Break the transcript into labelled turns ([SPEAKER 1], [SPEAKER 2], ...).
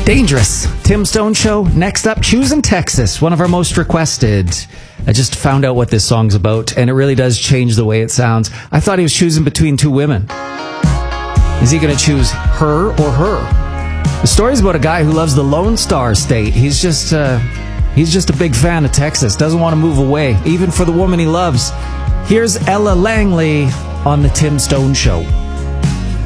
[SPEAKER 1] Dangerous. Tim Stone Show. Next up, Choosing Texas, one of our most requested. I just found out what this song's about, and it really does change the way it sounds. I thought he was choosing between two women. Is he going to choose her or her? The story's about a guy who loves the Lone Star State. He's just a big fan of Texas. Doesn't want to move away, even for the woman he loves. Here's Ella Langley on the Tim Stone Show.